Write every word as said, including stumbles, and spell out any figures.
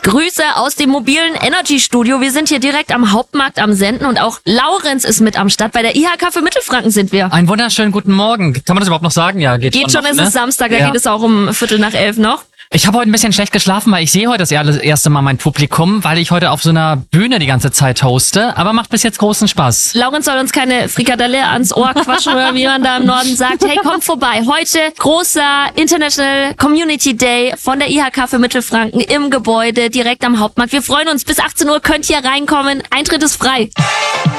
Grüße aus dem mobilen Energy Studio. Wir sind hier direkt am Hauptmarkt am Senden und auch Laurenz ist mit am Start. Bei der I H K für Mittelfranken sind wir. Einen wunderschönen guten Morgen. Kann man das überhaupt noch sagen? Ja, geht, Geht schon, schon, noch, es ne? ist Samstag, da Ja. geht es auch um Viertel nach elf noch. Ich habe heute ein bisschen schlecht geschlafen, weil ich sehe heute das erste Mal mein Publikum, weil ich heute auf so einer Bühne die ganze Zeit hoste. Aber macht bis jetzt großen Spaß. Laurenz soll uns keine Frikadelle ans Ohr quatschen oder wie man da im Norden sagt. Hey, kommt vorbei. Heute großer International Community Day von der I H K für Mittelfranken im Gebäude direkt am Hauptmarkt. Wir freuen uns. Bis achtzehn Uhr könnt ihr reinkommen. Eintritt ist frei.